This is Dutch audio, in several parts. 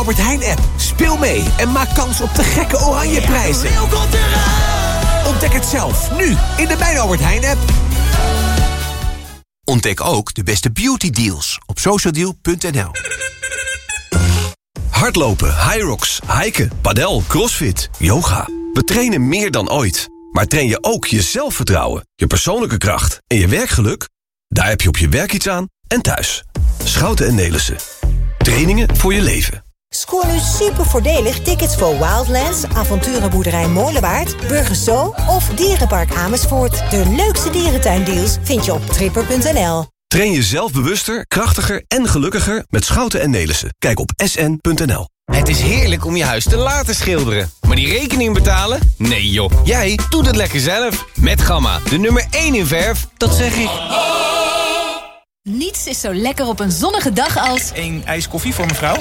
Albert Heijn-app. Speel mee en maak kans op de gekke oranje prijzen. Ontdek het zelf, nu, in de Mijn Albert Heijn-app. Ontdek ook de beste beauty deals op socialdeal.nl. Hardlopen, Hyrox, hiken, padel, crossfit, yoga. We trainen meer dan ooit. Maar train je ook je zelfvertrouwen, je persoonlijke kracht en je werkgeluk? Daar heb je op je werk iets aan en thuis. Schouten en Nelissen. Trainingen voor je leven. Scoor nu super voordelig tickets voor Wildlands, Avonturenboerderij Molenwaard, Burgerso of Dierenpark Amersfoort. De leukste dierentuindeals vind je op tripper.nl. Train je zelf bewuster, krachtiger en gelukkiger met Schouten en Nelissen. Kijk op sn.nl. Het is heerlijk om je huis te laten schilderen. Maar die rekening betalen? Nee joh, jij doet het lekker zelf. Met Gamma, de nummer 1 in verf. Dat zeg ik. Niets is zo lekker op een zonnige dag als... 1 ijs koffie voor mevrouw.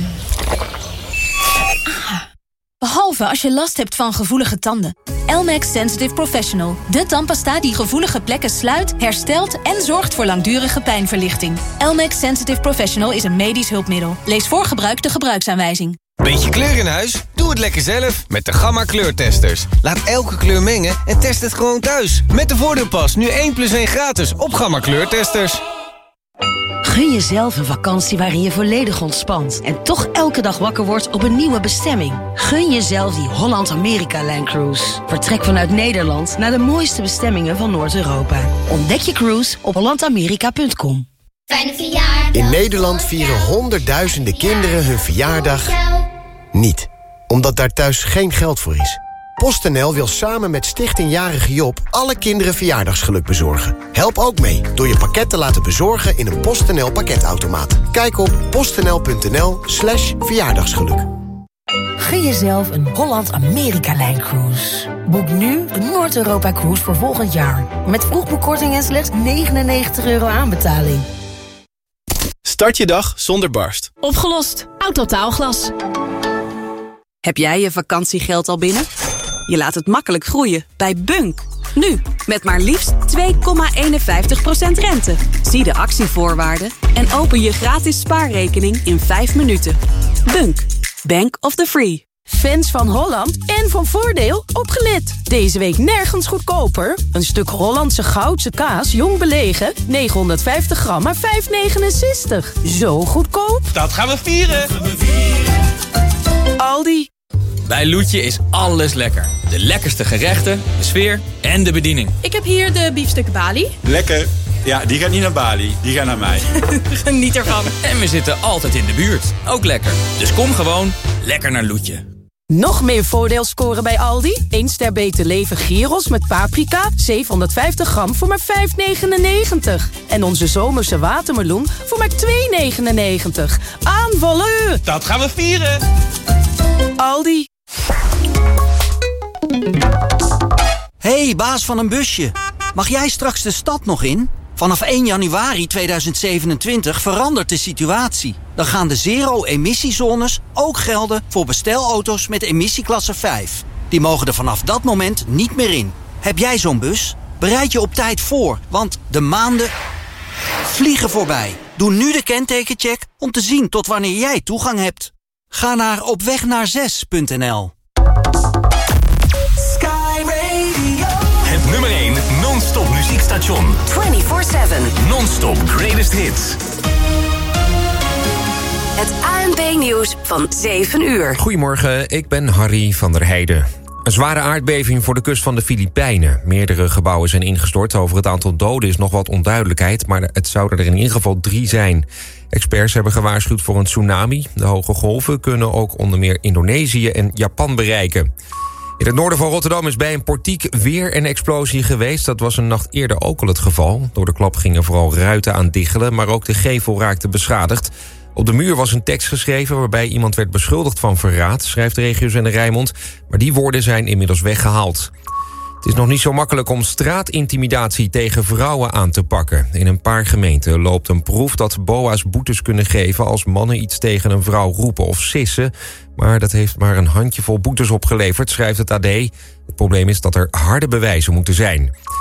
Behalve als je last hebt van gevoelige tanden. Elmex Sensitive Professional. De tandpasta die gevoelige plekken sluit, herstelt en zorgt voor langdurige pijnverlichting. Elmex Sensitive Professional is een medisch hulpmiddel. Lees voor gebruik de gebruiksaanwijzing. Beetje kleur in huis? Doe het lekker zelf met de Gamma kleurtesters. Laat elke kleur mengen en test het gewoon thuis. Met de voordeelpas nu 1+1 gratis op Gamma kleurtesters. Gun jezelf een vakantie waarin je volledig ontspant en toch elke dag wakker wordt op een nieuwe bestemming. Gun jezelf die Holland-Amerika-Line Cruise. Vertrek vanuit Nederland naar de mooiste bestemmingen van Noord-Europa. Ontdek je cruise op hollandamerika.com. Fijne verjaardag. In Nederland vieren honderdduizenden kinderen hun verjaardag niet. Omdat daar thuis geen geld voor is. PostNL wil samen met Stichting Jarige Job alle kinderen verjaardagsgeluk bezorgen. Help ook mee door je pakket te laten bezorgen in een PostNL pakketautomaat. Kijk op postnl.nl/verjaardagsgeluk. Gun jezelf een Holland-Amerika-Lijn cruise. Boek nu de Noord-Europa-cruise voor volgend jaar. Met vroegboekkorting en slechts €99 aanbetaling. Start je dag zonder barst. Opgelost. Autotaalglas. Heb jij je vakantiegeld al binnen? Je laat het makkelijk groeien bij Bunk. Nu, met maar liefst 2,51% rente. Zie de actievoorwaarden en open je gratis spaarrekening in 5 minuten. Bunk. Bank of the Free. Fans van Holland en van Voordeel, opgelet. Deze week nergens goedkoper. Een stuk Hollandse Goudse kaas, jong belegen, 950 gram, maar €5,69. Zo goedkoop. Dat gaan we vieren. Aldi. Bij Loetje is alles lekker. De lekkerste gerechten, de sfeer en de bediening. Ik heb hier de biefstuk Bali. Lekker. Ja, die gaat niet naar Bali. Die gaat naar mij. Geniet ervan. En we zitten altijd in de buurt. Ook lekker. Dus kom gewoon lekker naar Loetje. Nog meer Voordeel scoren bij Aldi. 1 ster beter leven gyros met paprika, 750 gram voor maar €5,99. En onze zomerse watermeloen voor maar €2,99. Aanvallen! Dat gaan we vieren. Aldi. Hey, baas van een busje. Mag jij straks de stad nog in? Vanaf 1 januari 2027 verandert de situatie. Dan gaan de zero-emissiezones ook gelden voor bestelauto's met emissieklasse 5. Die mogen er vanaf dat moment niet meer in. Heb jij zo'n bus? Bereid je op tijd voor, want de maanden vliegen voorbij. Doe nu de kentekencheck om te zien tot wanneer jij toegang hebt. Ga naar opwegnaar6.nl. Het nummer 1 non-stop muziekstation. 24/7. Non-stop greatest hits. Het ANP-nieuws van 7 uur. Goedemorgen, ik ben Harry van der Heijden. Een zware aardbeving voor de kust van de Filipijnen. Meerdere gebouwen zijn ingestort. Over het aantal doden is nog wat onduidelijkheid, maar het zouden er in ieder geval 3 zijn. Experts hebben gewaarschuwd voor een tsunami. De hoge golven kunnen ook onder meer Indonesië en Japan bereiken. In het noorden van Rotterdam is bij een portiek weer een explosie geweest. Dat was een nacht eerder ook al het geval. Door de klap gingen vooral ruiten aan diggelen, maar ook de gevel raakte beschadigd. Op de muur was een tekst geschreven waarbij iemand werd beschuldigd van verraad, schrijft de regiozender Rijnmond, maar die woorden zijn inmiddels weggehaald. Het is nog niet zo makkelijk om straatintimidatie tegen vrouwen aan te pakken. In een paar gemeenten loopt een proef dat BOA's boetes kunnen geven als mannen iets tegen een vrouw roepen of sissen. Maar dat heeft maar een handjevol boetes opgeleverd, schrijft het AD. Het probleem is dat er harde bewijzen moeten zijn.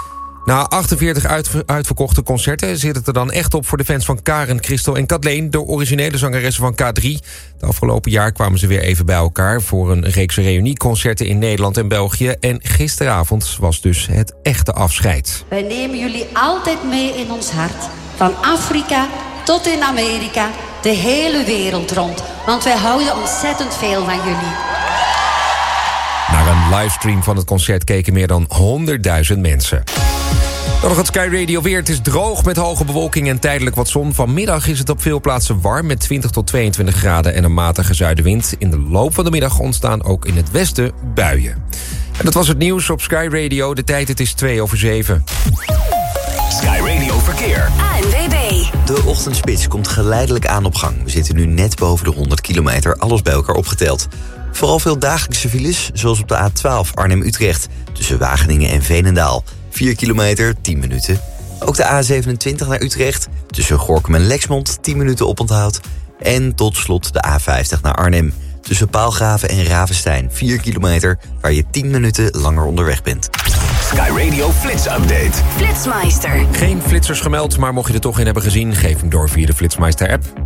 Na 48 uitverkochte concerten zit het er dan echt op voor de fans van Karen, Christel en Kathleen, de originele zangeressen van K3. De afgelopen jaar kwamen ze weer even bij elkaar voor een reeks reunieconcerten in Nederland en België. En gisteravond was dus het echte afscheid. Wij nemen jullie altijd mee in ons hart. Van Afrika tot in Amerika, de hele wereld rond. Want wij houden ontzettend veel van jullie. Naar een livestream van het concert keken meer dan 100.000 mensen. Dan nog het Sky Radio weer. Het is droog met hoge bewolking en tijdelijk wat zon. Vanmiddag is het op veel plaatsen warm met 20 tot 22 graden en een matige zuidenwind. In de loop van de middag ontstaan ook in het westen buien. En dat was het nieuws op Sky Radio. De tijd, het is 7:02. Sky Radio Verkeer. ANWB. De ochtendspits komt geleidelijk aan op gang. We zitten nu net boven de 100 kilometer, alles bij elkaar opgeteld. Vooral veel dagelijkse files, zoals op de A12 Arnhem-Utrecht... tussen Wageningen en Veenendaal. 4 kilometer, 10 minuten. Ook de A27 naar Utrecht, tussen Gorinchem en Lexmond... 10 minuten oponthoud. En tot slot de A50 naar Arnhem... tussen Paalgraven en Ravenstein. 4 kilometer, waar je 10 minuten langer onderweg bent. Sky Radio Flits Update. Flitsmeister. Geen flitsers gemeld, maar mocht je er toch in hebben gezien... geef hem door via de Flitsmeister-app.